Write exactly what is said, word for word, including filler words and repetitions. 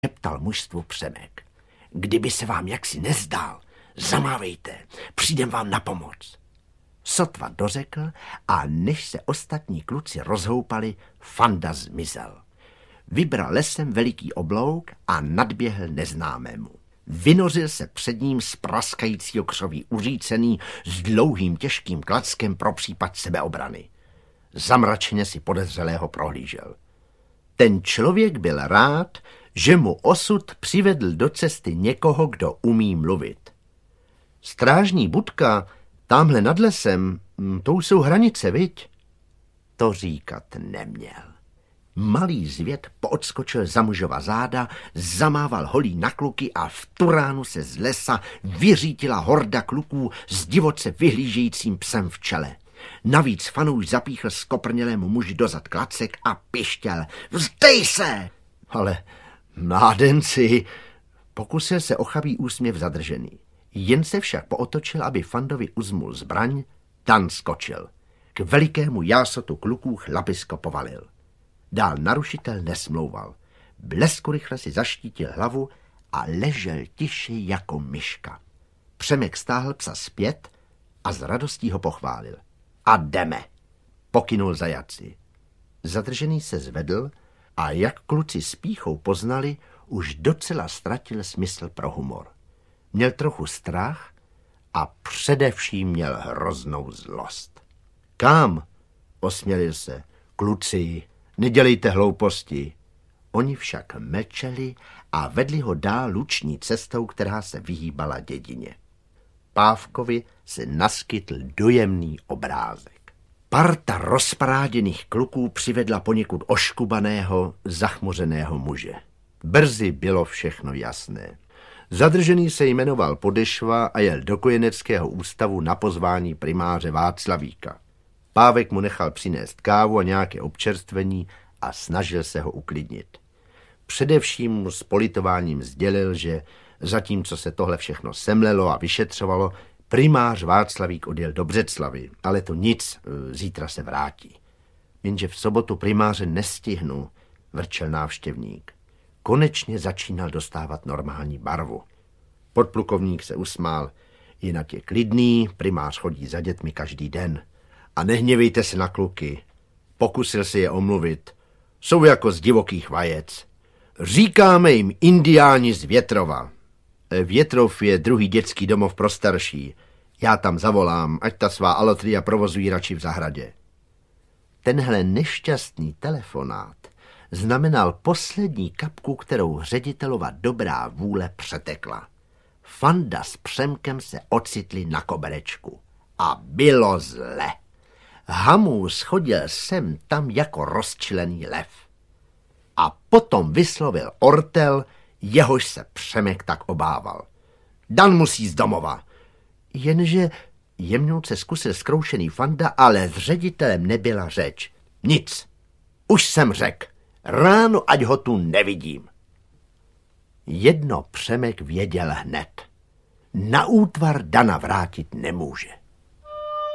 šeptal mužstvu Přemek. Kdyby se vám jaksi nezdál, zamávejte, přijdem vám na pomoc. Sotva dořekl a než se ostatní kluci rozhoupali, Fanda zmizel. Vybral lesem veliký oblouk a nadběhl neznámému. Vynořil se před ním z praskajícího křoví uřícený s dlouhým těžkým klackem pro případ sebeobrany. Zamračeně si podezřelého prohlížel. Ten člověk byl rád, že mu osud přivedl do cesty někoho, kdo umí mluvit. Strážní budka, támhle nad lesem, to jsou hranice, viď? To říkat neměl. Malý zvěd poodskočil za mužova záda, zamával holí na kluky a v turánu se z lesa vyřítila horda kluků s divoce vyhlížejícím psem v čele. Navíc fanouš zapíchl skoprnělému muži dozad klacek a pištěl. Vzdej se! Ale mládenci, pokusil se o chabý úsměv zadržený. Jen se však pootočil, aby Fandovi uzmul zbraň, Dan skočil. K velikému jásotu kluků chlapisko povalil. Dál narušitel nesmlouval. Blesku rychle si zaštítil hlavu a ležel tiše jako myška. Přemek stáhl psa zpět a s radostí ho pochválil. A jdeme, pokynul zajatci. Zadržený se zvedl a jak kluci s pýchou poznali, už docela ztratil smysl pro humor. Měl trochu strach a především měl hroznou zlost. Kam? Osmělil se. Kluci, nedělejte hlouposti. Oni však mlčeli a vedli ho dál luční cestou, která se vyhýbala dědině. Pávkovi se naskytl dojemný obrázek. Parta rozparáděných kluků přivedla poněkud oškubaného, zachmořeného muže. Brzy bylo všechno jasné. Zadržený se jmenoval Podešva a jel do kojeneckého ústavu na pozvání primáře Václavíka. Pávek mu nechal přinést kávu a nějaké občerstvení a snažil se ho uklidnit. Především mu s politováním sdělil, že zatímco se tohle všechno semlelo a vyšetřovalo, primář Václavík odjel do Břeclavy, ale to nic, zítra se vrátí. Jenže v sobotu primáře nestihnu, vrčel návštěvník. Konečně začínal dostávat normální barvu. Podplukovník se usmál. Jinak je klidný, primář chodí za dětmi každý den. A nehněvejte se na kluky. Pokusil se je omluvit. Jsou jako z divokých vajec. Říkáme jim indiáni z Větrova. Větrov je druhý dětský domov pro starší. Já tam zavolám, ať ta svá alotria provozují radši v zahradě. Tenhle nešťastný telefonát znamenal poslední kapku, kterou ředitelova dobrá vůle přetekla. Fanda s Přemkem se ocitli na koberečku. A bylo zle. Hamůz chodil sem tam jako rozčilený lev. A potom vyslovil ortel, jehož se Přemek tak obával. Dan musí z domova. Jenže jemnou se zkusil zkroušený Fanda, ale s ředitelem nebyla řeč. Nic. Už jsem řekl. Ráno, ať ho tu nevidím. Jedno Přemek věděl hned. Na útvar Dana vrátit nemůže.